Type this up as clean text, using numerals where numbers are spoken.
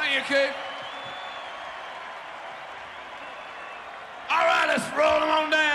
Thank you, Keith. All right, let's roll them on down.